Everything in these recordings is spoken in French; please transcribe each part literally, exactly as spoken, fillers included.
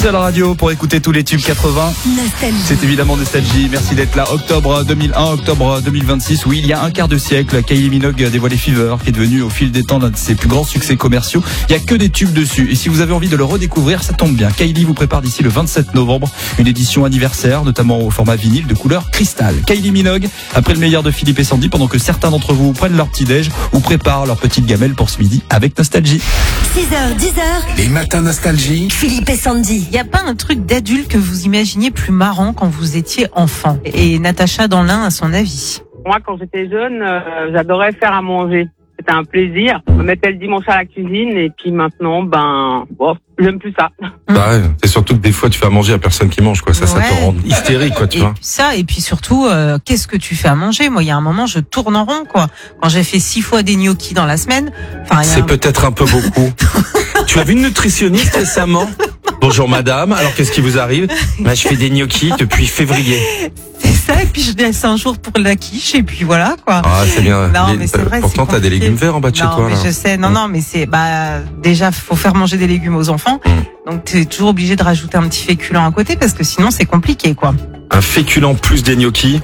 seule radio pour écouter tous les tubes quatre-vingts. Nostalgie. C'est évidemment Nostalgie. Merci d'être là. Octobre deux mille un, octobre deux mille vingt-six. Oui, il y a un quart de siècle, Kylie Minogue dévoilait Fever, qui est devenu au fil des temps l'un de ses plus grands succès commerciaux. Il y a que des tubes dessus. Et si vous avez envie de le redécouvrir, ça tombe bien. Kylie vous prépare d'ici le vingt-sept novembre une édition anniversaire, notamment au format vinyle de couleur cristal. Kylie Minogue, après le meilleur de Philippe et Sandy, pendant que certains d'entre vous prennent leur petit-déj ou préparent leur petite gamelle pour ce midi avec Nostalgie. six heures, dix heures. Les matins Nostalgie. Philippe et Sandy. Il n'y a pas un truc d'adulte que vous imaginiez plus marrant quand vous étiez enfant? Et Natacha dans l'un a son avis. Moi, quand j'étais jeune, euh, j'adorais faire à manger. C'était un plaisir. Je me mettais le dimanche à la cuisine et puis maintenant, ben, bon, j'aime plus ça. Bah ouais, c'est surtout que des fois tu fais à manger à personne qui mange, quoi. Ça, ça Ouais. te rend hystérique, quoi, tu Et vois. puis ça, et puis surtout, euh, qu'est-ce que tu fais à manger? Moi, il y a un moment, je tourne en rond, quoi. Quand j'ai fait six fois des gnocchis dans la semaine, enfin, il y a C'est un- peut-être un peu beaucoup. Tu as vu une nutritionniste récemment? Bonjour madame, alors qu'est-ce qui vous arrive? Bah, je fais des gnocchis depuis février. c'est ça, et puis je laisse un jour pour la quiche, et puis voilà, quoi. Ah, c'est bien. Non, Les- mais c'est vrai, Pourtant, c'est t'as des compliqué. légumes verts en bas de chez Non, toi, mais là. je sais. Non, Mm. non, mais c'est, bah, déjà, faut faire manger des légumes aux enfants. Mm. Donc, t'es toujours obligé de rajouter un petit féculent à côté parce que sinon, c'est compliqué, quoi. Un féculent plus des gnocchis.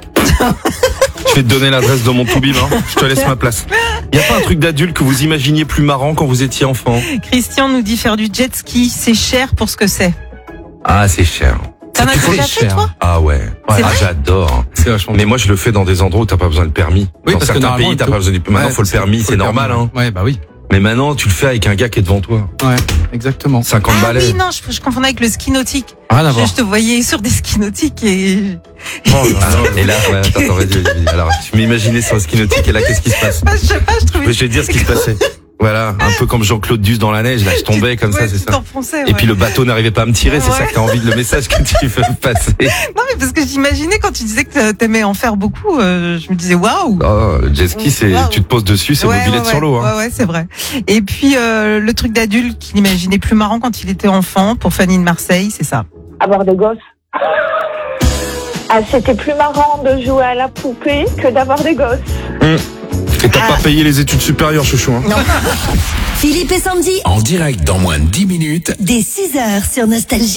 Je vais te donner l'adresse de mon toubib, hein. Je te laisse ma place. Y a pas un truc d'adulte que vous imaginiez plus marrant quand vous étiez enfant? Christian nous dit faire du jet ski, c'est cher pour ce que c'est. Ah, c'est cher. T'en as Tu déjà sais, fait, toi? Ah ouais. C'est Ah, vrai j'adore. C'est vachement Mais moi, je le fais dans des endroits où t'as pas besoin de permis. Oui, dans parce que certains normalement, pays, t'as il pas besoin de Maintenant, Ouais, faut le permis, faut c'est le normal, permis. hein. Ouais, bah oui. Mais maintenant, tu le fais avec un gars qui est devant toi. Ouais, exactement. cinquante Ah balais. oui, non, je, je confondais avec le ski nautique. Rien à Je, voir. je te voyais sur des skis nautiques et... Ah non, et là, ouais, attends, attends, vas-y, vas-y, vas-y. Alors, je m'imaginais sur un ski nautique et là, qu'est-ce qui se passe? Bah, je sais pas, je trouvais... Je vais te dire ce qui se passait. Voilà, un peu comme Jean-Claude Duss dans la neige, là, je tombais comme ça, Ouais, c'est tu ça. t'enfonçais, Et ouais. puis le bateau n'arrivait pas à me tirer, c'est Ouais. ça que t'as envie de le message que tu veux passer. Non, mais parce que j'imaginais quand tu disais que t'aimais en faire beaucoup, euh, je me disais waouh. Oh, le jet ski, c'est, Wow. tu te poses dessus, c'est Ouais, mobilette ouais, sur l'eau, hein. Ouais, ouais, c'est vrai. Et puis euh, le truc d'adulte qu'il imaginait plus marrant quand il était enfant, pour Fanny de Marseille, c'est ça. Avoir des gosses. Ah, c'était plus marrant de jouer à la poupée que d'avoir des gosses. Et t'as pas payé les études supérieures, chouchou, hein. Philippe et Sandy. En direct dans moins de dix minutes. Dès six heures sur Nostalgie.